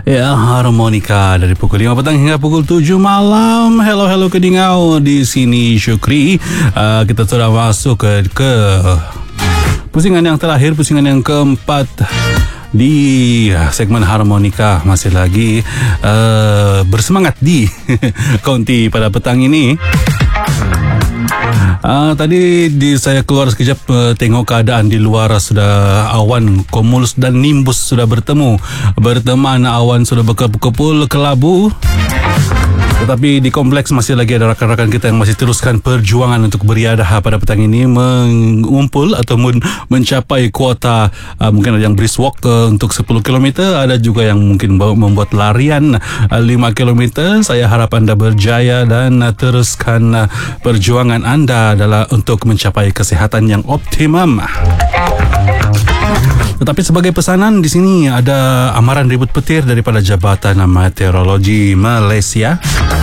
Ya, Harmonika dari pukul 5 petang hingga pukul 7 malam. Hello Kedingau, di sini Syukri. Kita sudah masuk ke pusingan yang terakhir, pusingan yang keempat di segmen Harmonika. Masih lagi bersemangat di konti pada petang ini. Tadi saya keluar sekejap tengok keadaan di luar. Sudah awan cumulus dan nimbus sudah berteman, awan sudah berkepul kelabu. Tetapi di kompleks masih lagi ada rakan-rakan kita yang masih teruskan perjuangan untuk beriadah pada petang ini, mengumpul ataupun mencapai kuota. Mungkin ada yang brisk walk untuk 10 km, ada juga yang mungkin membuat larian 5 km. Saya harap anda berjaya dan teruskan perjuangan anda adalah untuk mencapai kesihatan yang optimum. Tetapi sebagai pesanan di sini ada amaran ribut petir daripada Jabatan Meteorologi Malaysia.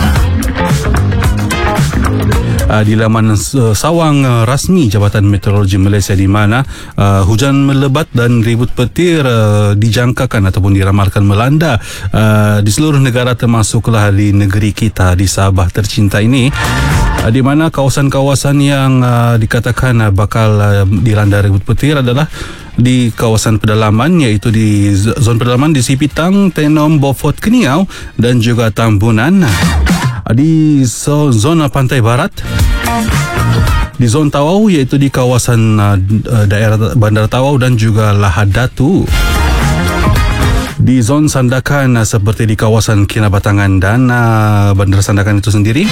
Di laman sawang rasmi Jabatan Meteorologi Malaysia, di mana hujan melebat dan ribut petir dijangkakan ataupun diramalkan melanda di seluruh negara, termasuklah di negeri kita di Sabah tercinta ini, di mana kawasan-kawasan yang dikatakan bakal dilanda ribut petir adalah di kawasan pedalaman, iaitu di zon pedalaman di Sipitang, Tenom, Beaufort, Keningau dan juga Tambunan. Di zona pantai barat, di zon Tawau, iaitu di kawasan daerah Bandar Tawau dan juga Lahad Datu. Di zon Sandakan seperti di kawasan Kinabatangan dan Bandar Sandakan itu sendiri,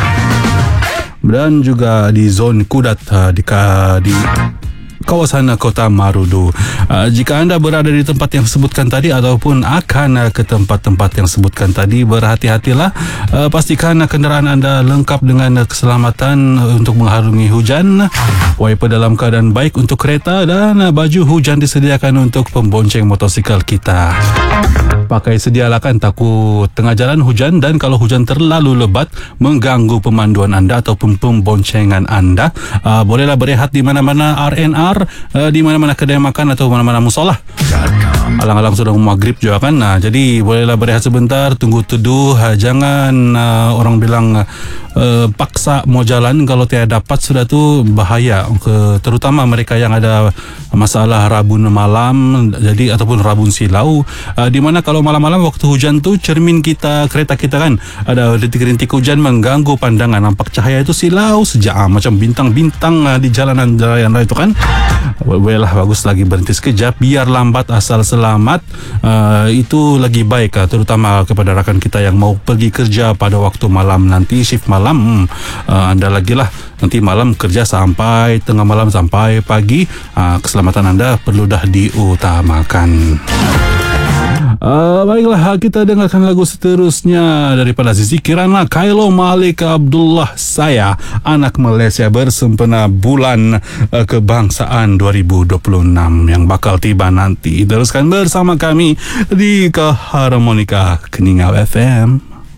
dan juga di zon Kudat di kawasan Kota Marudu. Jika anda berada di tempat yang sebutkan tadi ataupun akan ke tempat-tempat yang sebutkan tadi, berhati-hatilah. Pastikan kenderaan anda lengkap dengan keselamatan untuk mengharungi hujan, wiper dalam keadaan baik untuk kereta, dan baju hujan disediakan untuk pembonceng motosikal kita. Pakai sedialah, kan, takut tengah jalan hujan, dan kalau hujan terlalu lebat mengganggu pemanduan anda ataupun pemboncengan anda, bolehlah berehat di mana-mana RNR, di mana-mana kedai makan atau mana-mana musolah. Alang-alang sudah maghrib juga, kan. Jadi bolehlah berehat sebentar, tunggu teduh. Jangan orang bilang paksa mau jalan. Kalau tidak dapat sudah tu bahaya, terutama mereka yang ada masalah rabun malam, jadi ataupun rabun silau, di mana kalau malam-malam waktu hujan tu cermin kita, kereta kita, kan, ada rintik-rintik hujan mengganggu pandangan, nampak cahaya itu silau sejak macam bintang-bintang di jalanan raya itu, kan. Lah, bagus lagi berhenti sekejap, biar lambat asal selamat. Itu lagi baik, terutama kepada rakan kita yang mau pergi kerja pada waktu malam nanti, shift malam. Anda lagi lah nanti malam kerja sampai tengah malam sampai pagi, keselamatan anda perlu dah diutamakan. Baiklah, kita dengarkan lagu seterusnya daripada Zizi Kirana, Kylo Malik Abdullah, Saya Anak Malaysia, bersempena bulan kebangsaan 2026 yang bakal tiba nanti. Teruskan bersama kami di Harmonika Keningau FM.